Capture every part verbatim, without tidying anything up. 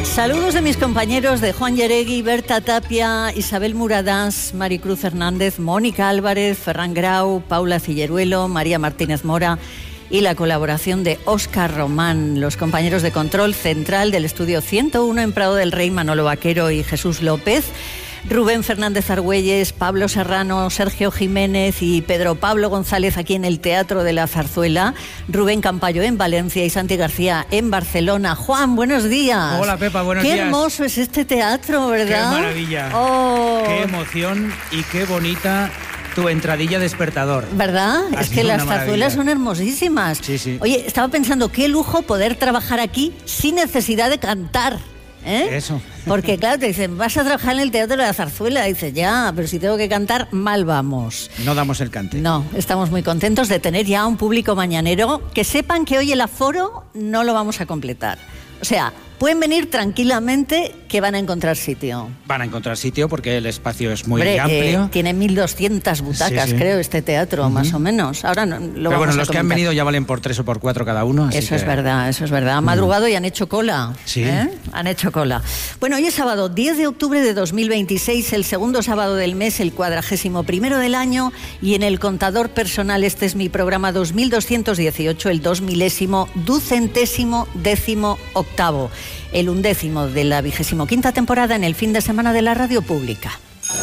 Saludos de mis compañeros de Juan Yeregui, Berta Tapia, Isabel Muradás, Maricruz Hernández, Mónica Álvarez, Ferran Grau, Paula Cilleruelo, María Martínez Mora y la colaboración de Óscar Román, los compañeros de control central del estudio ciento uno en Prado del Rey, Manolo Vaquero y Jesús López, Rubén Fernández Argüelles, Pablo Serrano, Sergio Jiménez y Pedro Pablo González aquí en el Teatro de la Zarzuela, Rubén Campayo en Valencia y Santi García en Barcelona. Juan, buenos días. Hola Pepa, buenos qué días. Qué hermoso es este teatro, ¿verdad? Qué maravilla, oh. Qué emoción y qué bonita tu entradilla despertador. ¿Verdad? Ha es que las zarzuelas son hermosísimas. Sí, sí. Oye, estaba pensando, qué lujo poder trabajar aquí sin necesidad de cantar. ¿Eh? Eso. Porque claro, te dicen, vas a trabajar en el Teatro de la Zarzuela. Dices, ya, pero si tengo que cantar, mal vamos. No damos el cante. No, estamos muy contentos de tener ya un público mañanero. Que sepan que hoy el aforo no lo vamos a completar. O sea, pueden venir tranquilamente, que van a encontrar sitio. Van a encontrar sitio porque el espacio es muy Hombre, amplio. Eh, tiene mil doscientas butacas, sí, sí. creo, este teatro, uh-huh. más o menos. Ahora no, lo Pero vamos bueno, a los comentar. que han venido ya valen por tres o por cuatro cada uno. Así eso que... es verdad, eso es verdad. Han madrugado y han hecho cola. Sí. ¿Eh? Han hecho cola. Bueno, hoy es sábado diez de octubre de dos mil veintiséis, el segundo sábado del mes, el cuadragésimo primero del año, y en el contador personal este es mi programa dos mil doscientos dieciocho, el dos milésimo, ducentésimo, décimo octavo, el undécimo de la vigésimo quinta temporada en el fin de semana de la radio pública.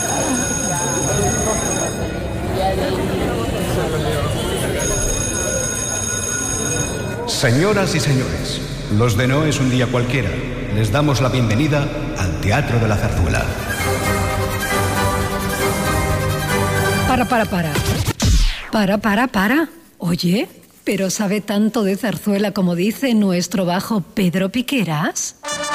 Señoras y señores, los de No es un día cualquiera, les damos la bienvenida al Teatro de la Zarzuela. Para, para, para. Para, para, para. Oye, ¿pero sabe tanto de zarzuela como dice nuestro bajo Pedro Piqueras?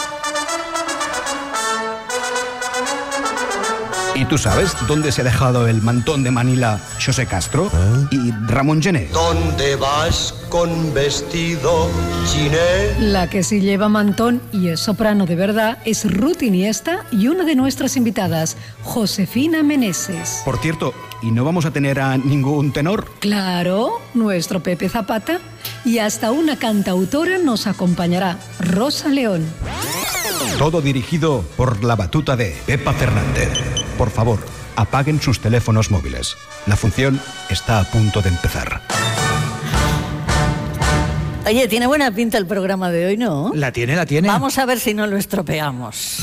¿Y tú sabes dónde se ha dejado el mantón de Manila José Castro ¿Eh? y Ramón Gené? ¿Dónde vas con vestido chiné? La que sí lleva mantón y es soprano de verdad es Ruth Iniesta y una de nuestras invitadas, Josefina Meneses. Por cierto, ¿y no vamos a tener a ningún tenor? Claro, nuestro Pepe Zapata. Y hasta una cantautora nos acompañará, Rosa León. Todo dirigido por la batuta de Pepa Fernández. Por favor, apaguen sus teléfonos móviles. La función está a punto de empezar. Oye, tiene buena pinta el programa de hoy, ¿no? La tiene, la tiene. Vamos a ver si no lo estropeamos.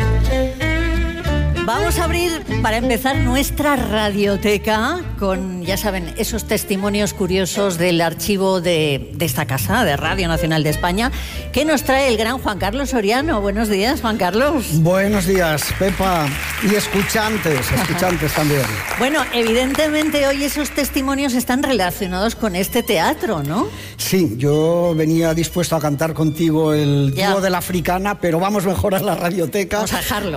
Vamos a abrir, para empezar, nuestra radioteca con, ya saben, esos testimonios curiosos del archivo de, de esta casa, de Radio Nacional de España, que nos trae el gran Juan Carlos Soriano. Buenos días, Juan Carlos. Buenos días, Pepa. Y escuchantes, escuchantes también. Bueno, evidentemente hoy esos testimonios están relacionados con este teatro, ¿no? Sí, yo venía dispuesto a cantar contigo el ya. dúo de la Africana, pero vamos mejor a la radioteca. Vamos a dejarlo.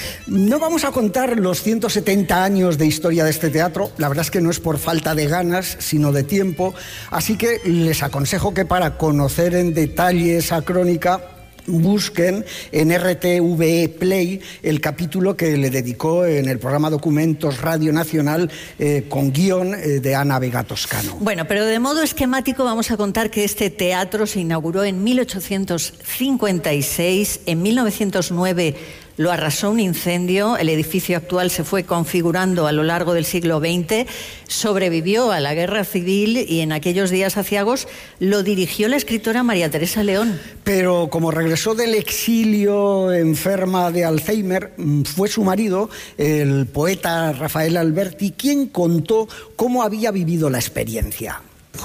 No vamos Vamos a contar los ciento setenta años de historia de este teatro. La verdad es que no es por falta de ganas, sino de tiempo. Así que les aconsejo que para conocer en detalle esa crónica busquen en R T V E Play el capítulo que le dedicó en el programa Documentos Radio Nacional eh, con guión eh, de Ana Vega Toscano. Bueno, pero de modo esquemático vamos a contar que este teatro se inauguró en mil ochocientos cincuenta y seis, en mil novecientos nueve lo arrasó un incendio, el edificio actual se fue configurando a lo largo del siglo veinte, sobrevivió a la guerra civil y en aquellos días aciagos lo dirigió la escritora María Teresa León. Pero como regresó del exilio enferma de Alzheimer, fue su marido, el poeta Rafael Alberti, quien contó cómo había vivido la experiencia.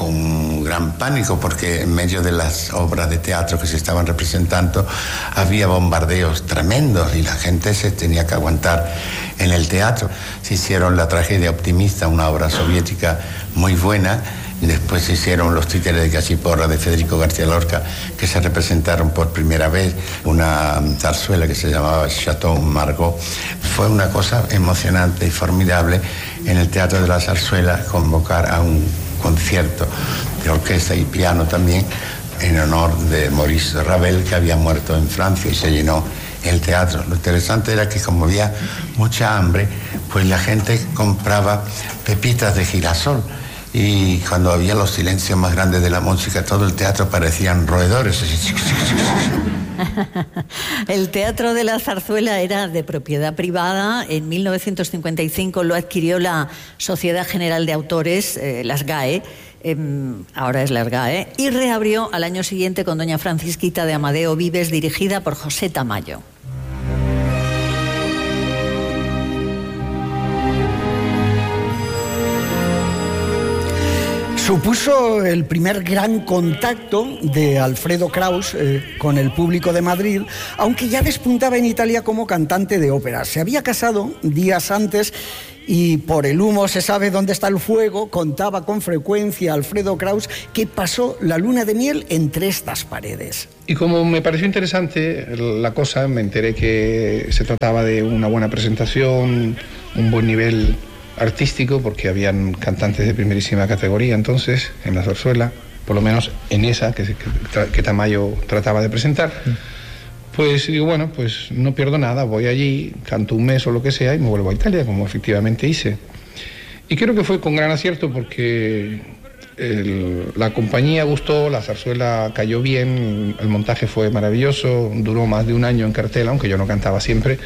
Con gran pánico, porque en medio de las obras de teatro que se estaban representando había bombardeos tremendos y la gente se tenía que aguantar en el teatro. Se hicieron La tragedia optimista, una obra soviética muy buena, y después se hicieron Los títeres de Cachiporra de Federico García Lorca, que se representaron por primera vez, una zarzuela que se llamaba Chateau Margaux. Fue una cosa emocionante y formidable en el Teatro de la Zarzuela convocar a un concierto de orquesta y piano también en honor de Maurice Ravel, que había muerto en Francia, y se llenó el teatro. Lo interesante era que como había mucha hambre, pues la gente compraba pepitas de girasol, y cuando había los silencios más grandes de la música, todo el teatro parecían roedores. El Teatro de la Zarzuela era de propiedad privada. En mil novecientos cincuenta y cinco lo adquirió la Sociedad General de Autores, eh, las GAE, eh, ahora es las GAE, y reabrió al año siguiente con Doña Francisquita de Amadeo Vives, dirigida por José Tamayo. Supuso el primer gran contacto de Alfredo Kraus eh, con el público de Madrid, aunque ya despuntaba en Italia como cantante de ópera. Se había casado días antes y por el humo se sabe dónde está el fuego. Contaba con frecuencia Alfredo Kraus que pasó la luna de miel entre estas paredes. Y como me pareció interesante la cosa, me enteré que se trataba de una buena presentación, un buen nivel artístico, porque habían cantantes de primerísima categoría entonces en la zarzuela, por lo menos en esa que, que, que Tamayo trataba de presentar. Pues digo, bueno, pues no pierdo nada, voy allí, canto un mes o lo que sea y me vuelvo a Italia, como efectivamente hice. Y creo que fue con gran acierto porque el, la compañía gustó, la zarzuela cayó bien, el montaje fue maravilloso, duró más de un año en cartel, aunque yo no cantaba siempre.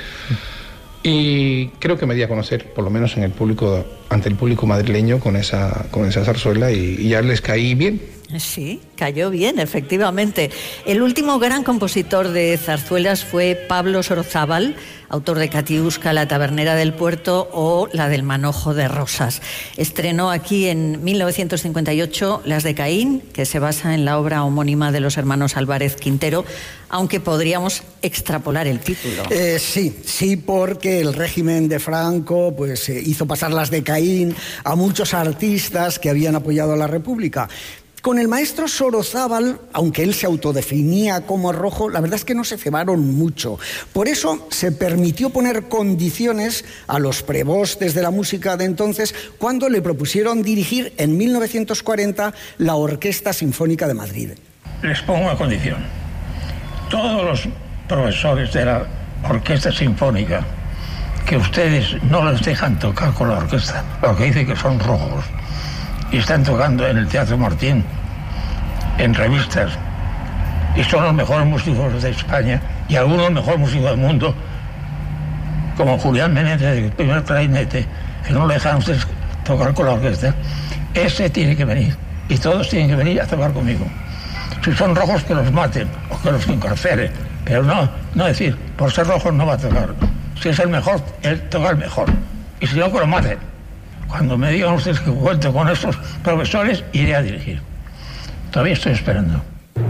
Y creo que me di a conocer, por lo menos en el público, ante el público madrileño, con esa, con esa zarzuela, y, y ya les caí bien. Sí, cayó bien, efectivamente. El último gran compositor de zarzuelas fue Pablo Sorozábal, autor de Catiusca, La tabernera del puerto o La del manojo de rosas. Estrenó aquí en mil novecientos cincuenta y ocho Las de Caín, que se basa en la obra homónima de los hermanos Álvarez Quintero, aunque podríamos extrapolar el título. Eh, sí, sí, porque el régimen de Franco pues, eh, hizo pasar Las de Caín a muchos artistas que habían apoyado a la República. Con el maestro Sorozábal, aunque él se autodefinía como rojo, la verdad es que no se cebaron mucho. Por eso se permitió poner condiciones a los prebostes de la música de entonces cuando le propusieron dirigir en mil novecientos cuarenta la Orquesta Sinfónica de Madrid. Les pongo una condición. Todos los profesores de la Orquesta Sinfónica que ustedes no les dejan tocar con la orquesta, porque dicen que son rojos, y están tocando en el Teatro Martín, en revistas, y son los mejores músicos de España y algunos los mejores músicos del mundo, como Julián Menéndez, el primer clarinete, que no le dejan a ustedes tocar con la orquesta. Ese tiene que venir, y todos tienen que venir a tocar conmigo. Si son rojos, que los maten o que los encarcelen, pero no, no decir, por ser rojos no va a tocar. Si es el mejor, él toca el mejor, y si no, que lo maten. Cuando me digan ustedes que cuento con estos profesores, iré a dirigir. Todavía estoy esperando.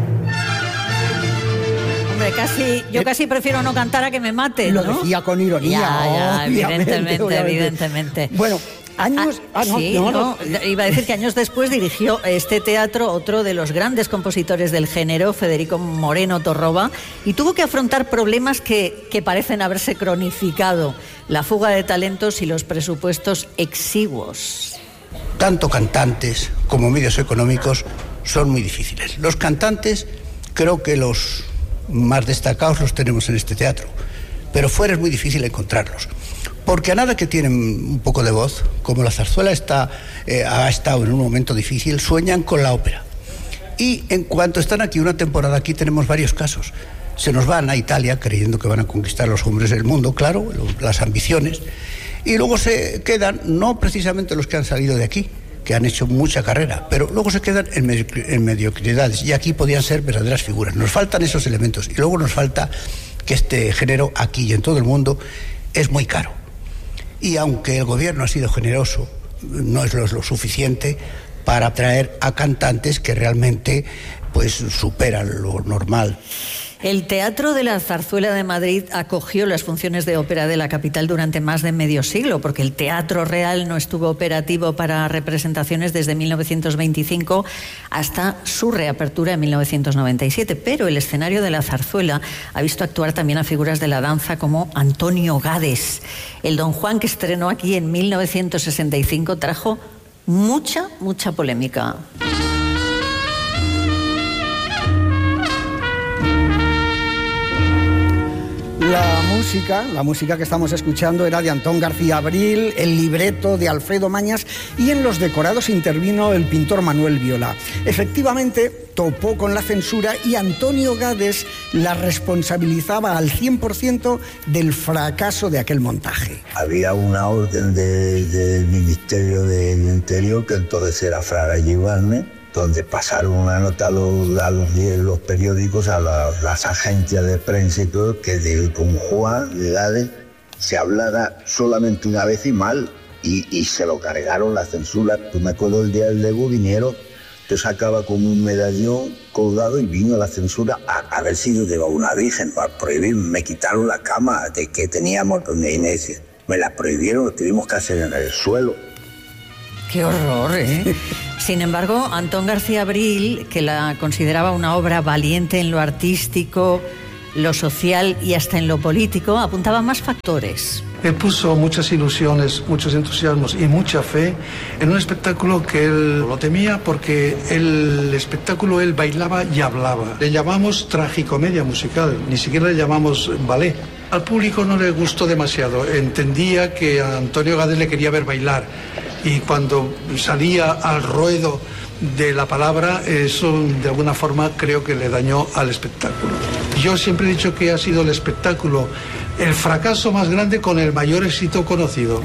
Hombre, casi, yo casi prefiero no cantar a que me maten, ¿no? Lo decía con ironía. Ya, ya, obviamente, evidentemente, obviamente. evidentemente. Bueno, años... Ah, ah, no, sí, no, no, no. iba a decir que años después dirigió este teatro otro de los grandes compositores del género, Federico Moreno Torroba, y tuvo que afrontar problemas que, que parecen haberse cronificado: la fuga de talentos y los presupuestos exiguos. Tanto cantantes como medios económicos son muy difíciles. Los cantantes, creo que los más destacados los tenemos en este teatro, pero fuera es muy difícil encontrarlos. Porque a nada que tienen un poco de voz, como la zarzuela está, eh, ha estado en un momento difícil, sueñan con la ópera. Y en cuanto están aquí una temporada, aquí tenemos varios casos. Se nos van a Italia creyendo que van a conquistar los hombres del mundo, claro, las ambiciones, y luego se quedan, no precisamente los que han salido de aquí, que han hecho mucha carrera, pero luego se quedan en, medio, en mediocridades, y aquí podían ser verdaderas figuras. Nos faltan esos elementos, y luego nos falta que este género aquí y en todo el mundo es muy caro. Y aunque el gobierno ha sido generoso, no es lo, lo suficiente para atraer a cantantes que realmente pues superan lo normal. El Teatro de la Zarzuela de Madrid acogió las funciones de ópera de la capital durante más de medio siglo, porque el Teatro Real no estuvo operativo para representaciones desde mil novecientos veinticinco hasta su reapertura en mil novecientos noventa y siete. Pero el escenario de la zarzuela ha visto actuar también a figuras de la danza como Antonio Gades. El Don Juan, que estrenó aquí en mil novecientos sesenta y cinco, trajo mucha, mucha polémica. La música, la música que estamos escuchando era de Antón García Abril, el libreto de Alfredo Mañas y en los decorados intervino el pintor Manuel Viola. Efectivamente, topó con la censura y Antonio Gades la responsabilizaba al cien por ciento del fracaso de aquel montaje. Había una orden de, del Ministerio del Interior, que entonces era Fraga Giovanni, donde pasaron una nota a los, a los, los periódicos, a la, las agencias de prensa y todo, que de Don Juan de Gades se hablara solamente una vez y mal, y, y se lo cargaron la censura. Pues me acuerdo el día del Lego, vinieron, te sacaba como un medallón colgado y vino la censura a, a ver si yo llevaba una virgen para prohibir. Me quitaron la cama de que teníamos con Inés, me la prohibieron, lo tuvimos que hacer en el suelo. ¡Qué horror, eh! Sin embargo, Antón García Abril, que la consideraba una obra valiente en lo artístico, lo social y hasta en lo político, apuntaba más factores. Él puso muchas ilusiones, muchos entusiasmos y mucha fe en un espectáculo que él lo temía, porque el espectáculo él bailaba y hablaba. Le llamamos tragicomedia musical, ni siquiera le llamamos ballet. Al público no le gustó demasiado, entendía que a Antonio Gades le quería ver bailar, y cuando salía al ruedo de la palabra, eso de alguna forma creo que le dañó al espectáculo. Yo siempre he dicho que ha sido el espectáculo el fracaso más grande con el mayor éxito conocido.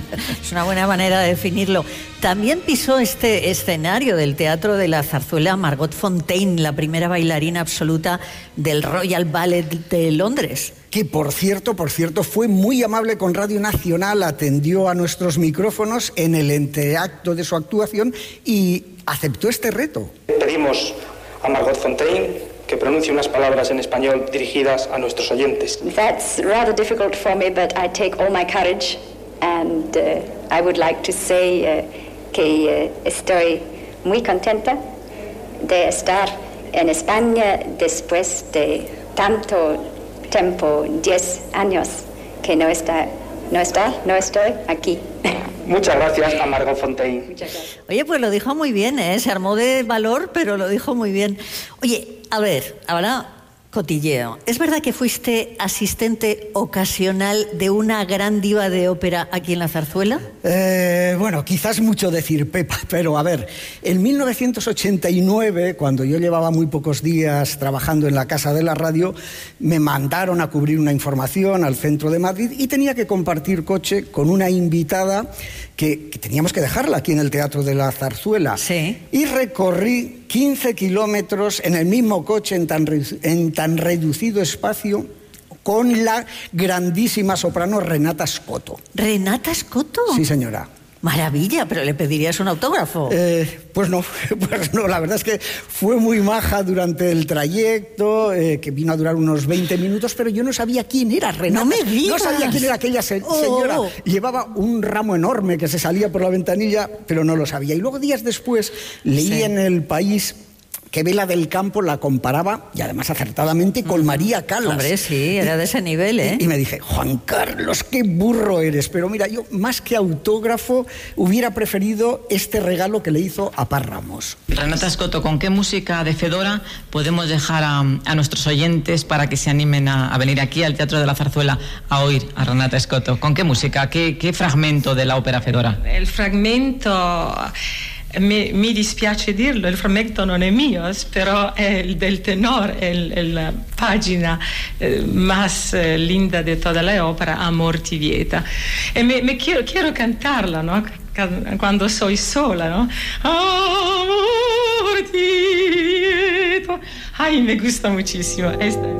Es una buena manera de definirlo. También pisó este escenario del Teatro de la Zarzuela Margot Fonteyn, la primera bailarina absoluta del Royal Ballet de Londres. Que por cierto, por cierto, fue muy amable con Radio Nacional, atendió a nuestros micrófonos en el entreacto de su actuación y aceptó este reto. Pedimos a Margot Fonteyn que pronuncie unas palabras en español dirigidas a nuestros oyentes. That's rather difficult for me, but I take all my courage, and uh, I would like to say uh, que uh, estoy muy contenta de estar en España después de tanto tiempo, diez años, que no está, no está, no estoy aquí. Muchas gracias a Margot Fonteyn. Oye, pues lo dijo muy bien, ¿eh? Se armó de valor, pero lo dijo muy bien. Oye, a ver, ahora cotilleo. ¿Es verdad que fuiste asistente ocasional de una gran diva de ópera aquí en la Zarzuela? Eh, bueno, quizás mucho decir, Pepa, pero a ver, en mil novecientos ochenta y nueve, cuando yo llevaba muy pocos días trabajando en la Casa de la Radio, me mandaron a cubrir una información al centro de Madrid y tenía que compartir coche con una invitada que, que teníamos que dejarla aquí en el Teatro de la Zarzuela. Sí. Y recorrí quince kilómetros en el mismo coche, en tan, en tan reducido espacio, con la grandísima soprano Renata Scotto. ¿Renata Scotto? Sí, señora. Maravilla, pero le pedirías un autógrafo. Eh, pues no, pues no, la verdad es que fue muy maja durante el trayecto, eh, que vino a durar unos veinte minutos, pero yo no sabía quién era Renata. No me digas. No sabía quién era aquella se oh. señora. Llevaba un ramo enorme que se salía por la ventanilla, pero no lo sabía. Y luego días después leí sí. en El País que Vela del Campo la comparaba, y además acertadamente, con María Callas. Hombre, sí, era de ese nivel, ¿eh? Y, y me dije, Juan Carlos, qué burro eres. Pero mira, yo más que autógrafo hubiera preferido este regalo que le hizo a Paz Ramos. Renata Scotto, ¿con qué música de Fedora podemos dejar a, a nuestros oyentes para que se animen a, a venir aquí al Teatro de la Zarzuela a oír a Renata Scotto? ¿Con qué música? ¿Qué, qué fragmento de la ópera Fedora? El fragmento... Mi, mi dispiace dirlo, il frammento non è mio, però è il del tenor, è la pagina eh, más eh, linda de toda la ópera, Amor ti vieta. E me, me quiero, quiero cantarla, ¿no? Cuando soy sola, ¿no? Amor ti vieta. Ay, me gusta muchísimo. Esta